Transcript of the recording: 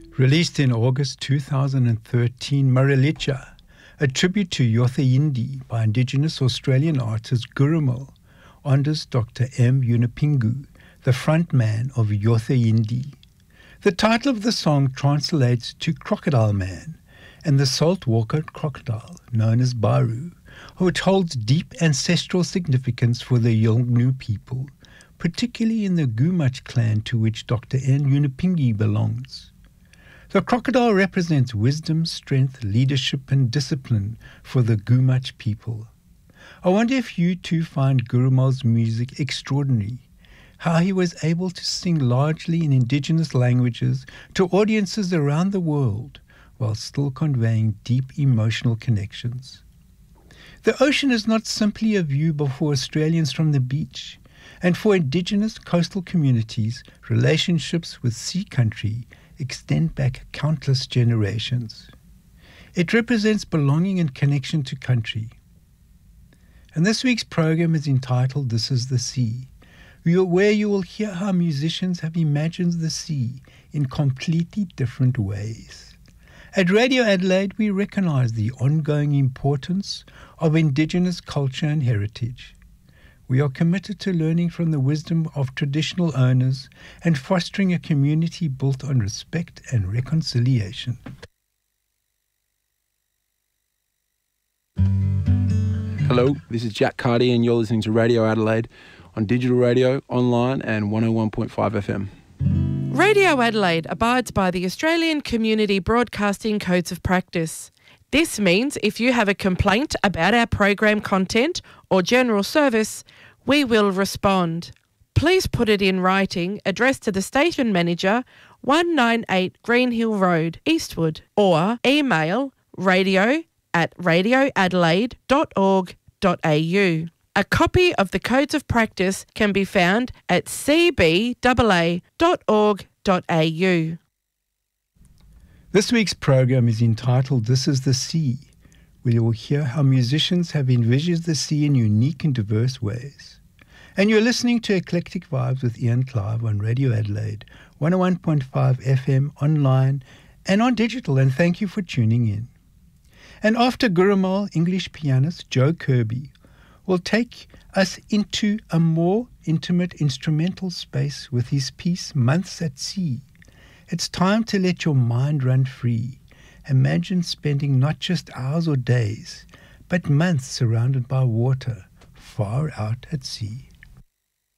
Released in August 2013, Marilicha, a tribute to Yotha Yindi by Indigenous Australian artist Gurrumul, honors Dr. M. Yunupingu, the frontman of Yotha Yindi. The title of the song translates to Crocodile Man, and the saltwater crocodile, known as Baru, which holds deep ancestral significance for the Yolngu people, particularly in the Gumatj clan to which Dr. N. Yunupingu belongs. The crocodile represents wisdom, strength, leadership, and discipline for the Gumatj people. I wonder if you too find Gurrumul's music extraordinary, how he was able to sing largely in indigenous languages to audiences around the world while still conveying deep emotional connections. The ocean is not simply a view for Australians from the beach, and for indigenous coastal communities, relationships with sea country extend back countless generations. It represents belonging and connection to country. And this week's program is entitled This is the Sea, where you will hear how musicians have imagined the sea in completely different ways. At Radio Adelaide, we recognise the ongoing importance of Indigenous culture and heritage. We are committed to learning from the wisdom of traditional owners and fostering a community built on respect and reconciliation. Hello, this is Jack Carty and you're listening to Radio Adelaide on digital radio, online and 101.5 FM. Radio Adelaide abides by the Australian Community Broadcasting Codes of Practice. This means if you have a complaint about our program content or general service, we will respond. Please put it in writing, addressed to the station manager, 198 Greenhill Road, Eastwood, or email radio@radioadelaide.org.au. A copy of the Codes of Practice can be found at cbaa.org.au. This week's program is entitled This is the Sea, where you will hear how musicians have envisioned the sea in unique and diverse ways. And you're listening to Eclectic Vibes with Ian Clive on Radio Adelaide, 101.5 FM, online and on digital, and thank you for tuning in. And after Gurrumul, English pianist Joe Kirby will take us into a more intimate instrumental space with his piece Months at Sea. It's time to let your mind run free. Imagine spending not just hours or days, but months surrounded by water, far out at sea.